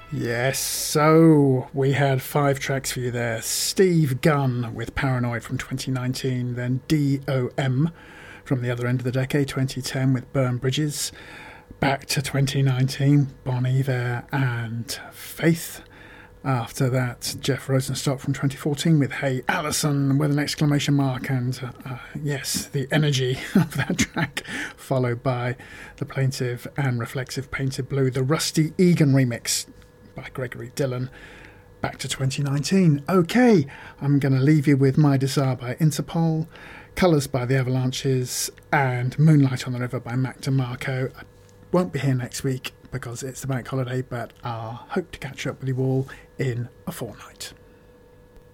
Yes, so we had five tracks for you there. Steve Gunn with Paranoid from 2019, then DOM from the other end of the decade, 2010 with Burn Bridges. Back to 2019, Bon Iver and Faith. After that, Jeff Rosenstock from 2014 with Hey Allison with an exclamation mark, and yes, the energy of that track, followed by the plaintive and reflexive Painted Blue, the Rusty Egan remix by Gregory Dillon. Back to 2019. Okay, I'm going to leave you with My Desire by Interpol, Colours by the Avalanches, and Moonlight on the River by Mac DeMarco. I won't be here next week because it's the bank holiday, but I'll hope to catch up with you all in a fortnight.